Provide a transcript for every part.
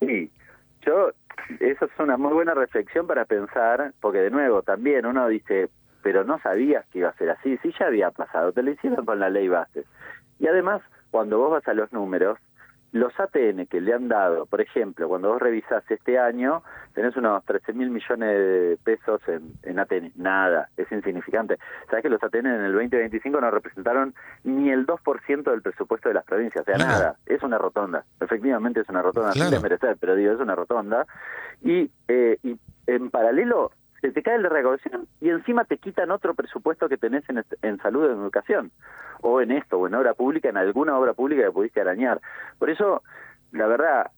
Sí, yo, eso es una muy buena reflexión para pensar, porque de nuevo, también uno dice, pero no sabías que iba a ser así, sí ya había pasado, te lo hicieron con la ley base. Y además, cuando vos vas a los números, los ATN que le han dado, por ejemplo, cuando vos revisás este año, tenés unos 13.000 millones de pesos en ATN. Nada, es insignificante. Sabés que los ATN en el 2025 no representaron ni el 2% del presupuesto de las provincias. O sea, Claro. nada, es una rotonda. Efectivamente es una rotonda, sin Claro. desmerecer, pero digo, es una rotonda. Y en paralelo, se te cae la recaudación y encima te quitan otro presupuesto que tenés en salud o en educación, o en esto, o en obra pública, en alguna obra pública que pudiste arañar. Por eso, la verdad,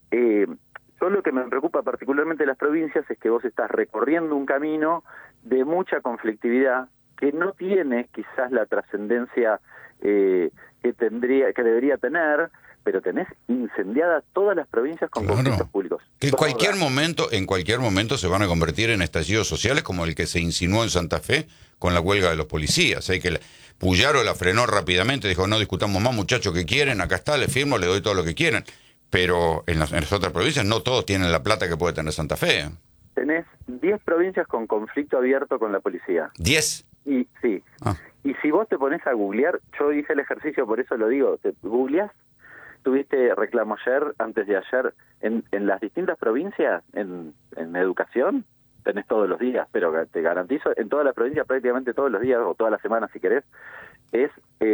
yo lo que me preocupa particularmente de las provincias es que vos estás recorriendo un camino de mucha conflictividad que no tiene quizás la trascendencia que debería tener, pero tenés incendiadas todas las provincias con conflictos Claro. públicos. Que Todas. en cualquier momento se van a convertir en estallidos sociales como el que se insinuó en Santa Fe con la huelga de los policías. Puyaro la frenó rápidamente, dijo, no discutamos más, muchachos, que quieren, acá está, le firmo, le doy todo lo que quieren. Pero en las otras provincias no todos tienen la plata que puede tener Santa Fe. Tenés 10 provincias con conflicto abierto con la policía. 10. Y sí. Ah. Y si vos te pones a googlear, yo hice el ejercicio, por eso lo digo, te googleás, tuviste reclamo ayer, antes de ayer, en las distintas provincias, en educación, tenés todos los días, pero te garantizo, en todas las provincias prácticamente todos los días, o todas las semanas si querés, es,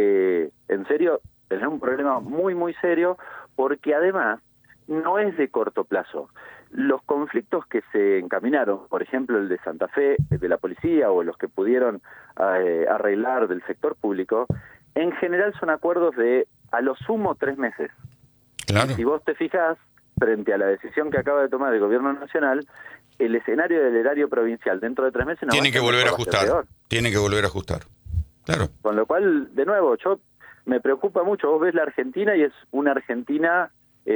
en serio, tener un problema muy, muy serio, porque además no es de corto plazo. Los conflictos que se encaminaron, por ejemplo el de Santa Fe, de la policía, o los que pudieron arreglar del sector público, en general son acuerdos de a lo sumo 3 meses. Claro. Y si vos te fijás, frente a la decisión que acaba de tomar el gobierno nacional, el escenario del erario provincial dentro de 3 meses no Tienen que volver a va a ser peor. ajustar. Tienen que volver a ajustar. Claro. Con lo cual, de nuevo, yo me preocupa mucho. Vos ves la Argentina y es una Argentina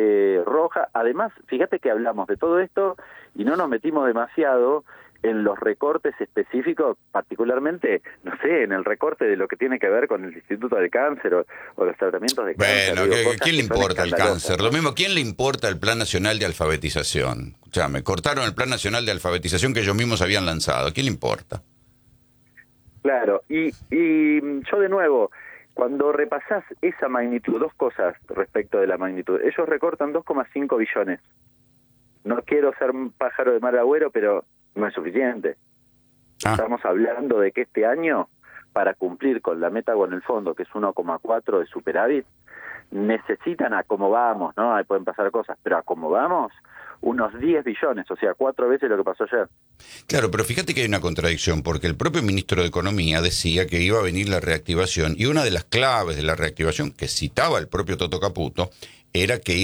roja. Además, fíjate que hablamos de todo esto y no nos metimos demasiado en los recortes específicos, particularmente, no sé, en el recorte de lo que tiene que ver con el Instituto del Cáncer o los tratamientos de cáncer. Bueno, Digo, ¿quién le que son importa el escandalosas, cáncer? ¿no? Lo mismo, ¿quién le importa el Plan Nacional de Alfabetización? Ya, me cortaron el Plan Nacional de Alfabetización que ellos mismos habían lanzado. ¿Quién le importa? Claro, y yo de nuevo, cuando repasás esa magnitud, dos cosas respecto de la magnitud. Ellos recortan 2,5 billones. No quiero ser un pájaro de mal agüero, pero no es suficiente. Estamos hablando de que este año, para cumplir con la meta con el fondo, que es 1,4 de superávit, necesitan, a como vamos, ¿no? Ahí pueden pasar cosas, pero a como vamos, unos 10 billones, o sea, 4 veces lo que pasó ayer. Claro, pero fíjate que hay una contradicción, porque el propio ministro de Economía decía que iba a venir la reactivación, y una de las claves de la reactivación, que citaba el propio Toto Caputo, era que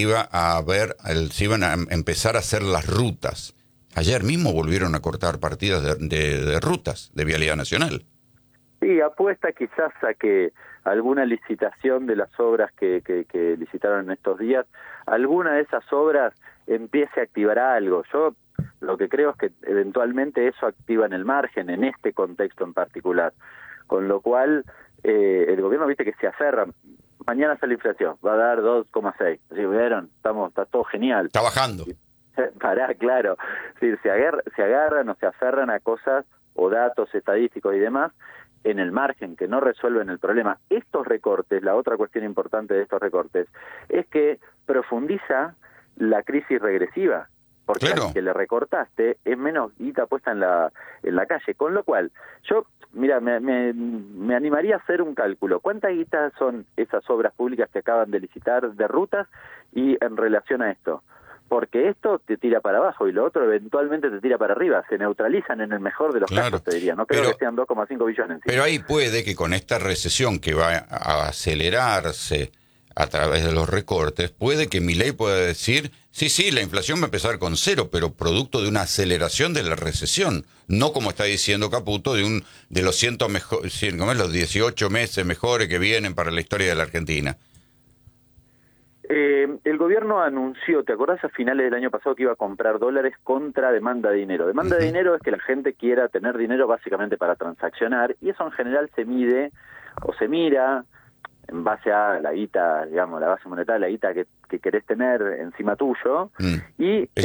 se iban a empezar a hacer las rutas. Ayer mismo volvieron a cortar partidas de rutas de Vialidad Nacional. Sí, apuesta quizás a que alguna licitación de las obras que licitaron en estos días, alguna de esas obras empiece a activar algo. Yo lo que creo es que eventualmente eso activa en el margen, en este contexto en particular. Con lo cual, el gobierno, viste que se aferra. Mañana sale la inflación, va a dar 2,6. Así vieron, está todo genial. Está bajando. Pará, claro. Sí, se agarran o se aferran a cosas o datos estadísticos y demás en el margen, que no resuelven el problema. Estos recortes, la otra cuestión importante de estos recortes, es que profundiza la crisis regresiva, porque Claro. al que le recortaste es menos guita puesta en la calle, con lo cual, yo, mira, me animaría a hacer un cálculo. ¿Cuántas guitas son esas obras públicas que acaban de licitar de rutas y en relación a esto? Porque esto te tira para abajo y lo otro eventualmente te tira para arriba. Se neutralizan en el mejor de los casos, te diría. No creo que sean 2,5 billones. Pero ahí puede que con esta recesión que va a acelerarse a través de los recortes, puede que Milei pueda decir, sí, la inflación va a empezar con 0, pero producto de una aceleración de la recesión. No como está diciendo Caputo, de los 18 meses mejores que vienen para la historia de la Argentina. El gobierno anunció, ¿te acordás a finales del año pasado que iba a comprar dólares contra demanda de dinero? Demanda de dinero es que la gente quiera tener dinero básicamente para transaccionar, y eso en general se mide o se mira en base a la guita, digamos, la base monetaria, la guita que querés tener encima tuyo, y